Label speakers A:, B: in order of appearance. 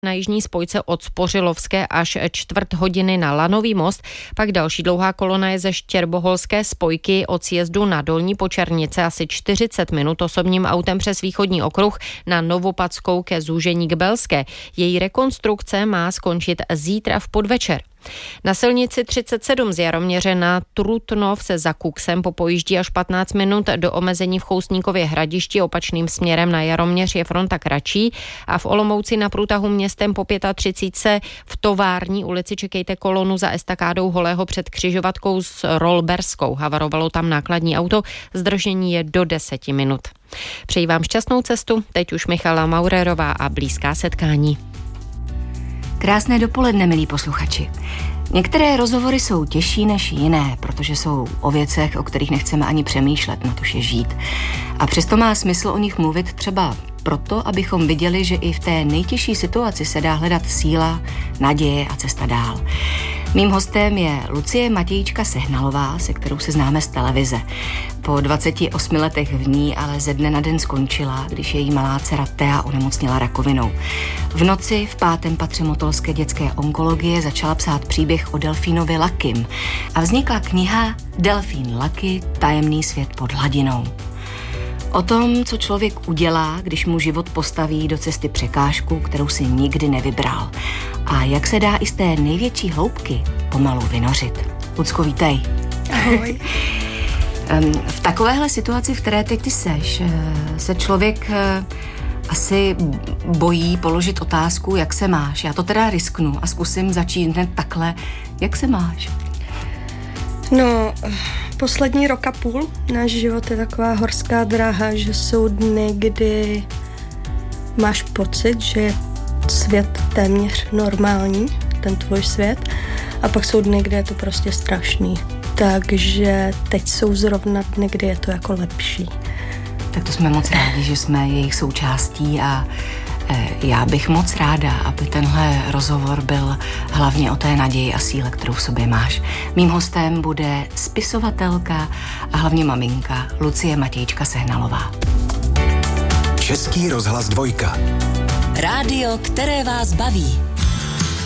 A: na jižní spojce od Spořilovské až 1/4 hodiny na Lanový most, pak další dlouhá kolona je ze Štěrboholské spojky od sjezdu na Dolní Počernice asi 40 minut osobním autem přes východní okruh na Novopadskou ke zúžení k Belské. Její rekonstrukce má skončit zítra v podvečer. Na silnici 37 z Jaroměře na Trutnov se za Kuksem popojíždí až 15 minut, do omezení v Choustníkově Hradišti opačným směrem na Jaroměř je fronta kratší a v Olomouci na průtahu městem po 35 v Tovární ulici čekejte kolonu za estakádou Holého před křižovatkou s Rolberskou. Havarovalo tam nákladní auto, zdržení je do 10 minut. Přeji vám šťastnou cestu, teď už Michala Maurerová a blízká setkání.
B: Krásné dopoledne, milí posluchači. Některé rozhovory jsou těžší než jiné, protože jsou o věcech, o kterých nechceme ani přemýšlet, natož je žít. A přesto má smysl o nich mluvit třeba proto, abychom viděli, že i v té nejtěžší situaci se dá hledat síla, naděje a cesta dál. Mým hostem je Lucie Matějíčka Sehnalová, se kterou se známe z televize. Po 28 letech v ní ale ze dne na den skončila, když její malá dcera Thea onemocněla rakovinou. V noci v 5. patře motolské dětské onkologie začala psát příběh o delfínovi Lakym a vznikla kniha Delfín Laky, tajemný svět pod hladinou. O tom, co člověk udělá, když mu život postaví do cesty překážku, kterou si nikdy nevybral. A jak se dá i z té největší hloubky pomalu vynořit. Lucko, vítej.
C: Ahoj.
B: V takovéhle situaci, v které teď ty seš, se člověk asi bojí položit otázku, jak se máš. Já to teda risknu a zkusím začít hned takhle. Jak se máš?
C: No, poslední rok a půl náš život je taková horská dráha, že jsou dny, kdy máš pocit, že je svět téměř normální, ten tvůj svět, a pak jsou dny, kdy je to prostě strašný. Takže teď jsou zrovna dny, kdy je to jako lepší.
B: Tak to jsme moc rádi, že jsme jejich součástí a já bych moc ráda, aby tenhle rozhovor byl hlavně o té naději a síle, kterou v sobě máš. Mým hostem bude spisovatelka a hlavně maminka Lucie Matějíčka Sehnalová.
D: Český rozhlas 2.
E: Rádio, které vás baví.